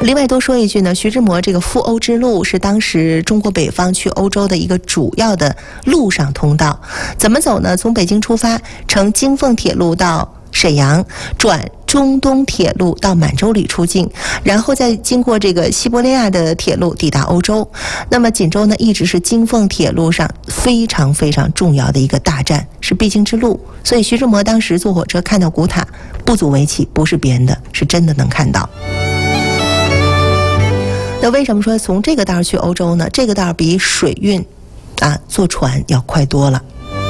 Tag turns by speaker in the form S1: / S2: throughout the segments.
S1: 另外多说一句呢，徐志摩这个赴欧之路是当时中国北方去欧洲的一个主要的陆上通道。怎么走呢？从北京出发，乘京凤铁路到沈阳，转中东铁路到满洲里出境，然后再经过这个西伯利亚的铁路抵达欧洲。那么锦州呢，一直是京凤铁路上非常非常重要的一个大站，是必经之路。所以徐志摩当时坐火车看到古塔，不足为奇，不是编的，是真的能看到。那为什么说从这个道去欧洲呢？这个道比水运坐船要快多了。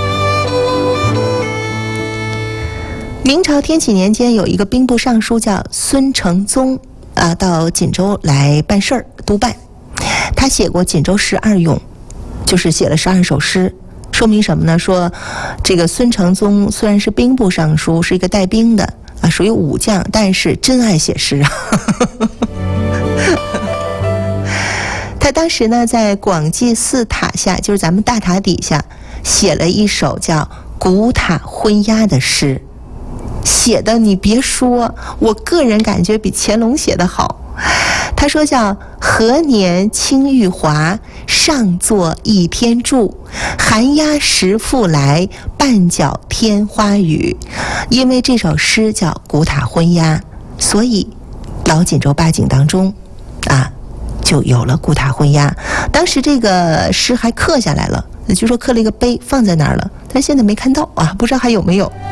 S1: 明朝天启年间，有一个兵部尚书叫孙承宗到锦州来办事儿督办。他写过锦州12咏，就是写了12首诗。说明什么呢？说这个孙承宗虽然是兵部尚书，是一个带兵的属于武将，但是真爱写诗啊。他当时呢，在广济寺塔下，就是咱们大塔底下，写了一首叫《古塔昏鸦》的诗。写的你别说，我个人感觉比乾隆写的好。他说叫何年青玉华，上作一天柱，寒鸦时复来，半角天花雨。因为这首诗叫《古塔昏鸦》，所以老锦州八景当中就有了古塔昏鸦。当时这个诗还刻下来了，据说刻了一个碑放在那儿了，但现在没看到不知道还有没有。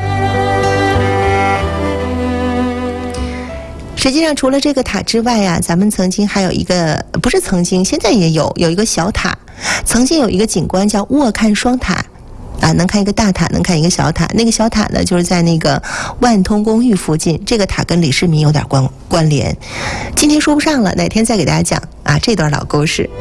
S1: 实际上除了这个塔之外咱们曾经还有一个，不是曾经，现在也有一个小塔。曾经有一个景观叫卧看双塔能看一个大塔，能看一个小塔。那个小塔呢，就是在那个万通公寓附近。这个塔跟李世民有点关联，今天说不上了，哪天再给大家讲这段老故事。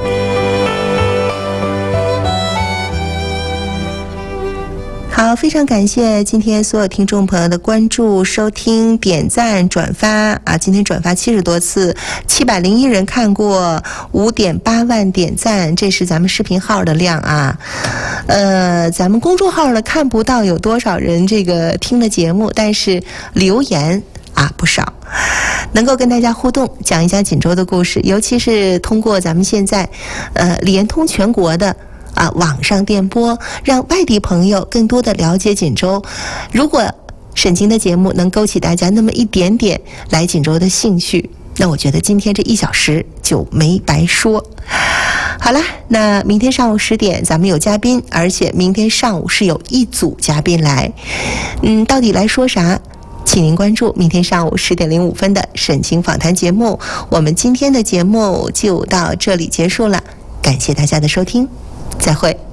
S1: 好，非常感谢今天所有听众朋友的关注、收听、点赞、转发今天转发70多次，701人看过，5.8万点赞，这是咱们视频号的量咱们公众号呢看不到有多少人这个听了节目，但是留言不少，能够跟大家互动，讲一讲锦州的故事，尤其是通过咱们现在联通全国的网上电波，让外地朋友更多的了解锦州。如果沈晴的节目能勾起大家那么一点点来锦州的兴趣，那我觉得今天这1小时就没白说。好了，那明天上午10点咱们有嘉宾，而且明天上午是有一组嘉宾来。到底来说啥？请您关注明天上午10点05分的沈晴访谈节目。我们今天的节目就到这里结束了，感谢大家的收听，再会。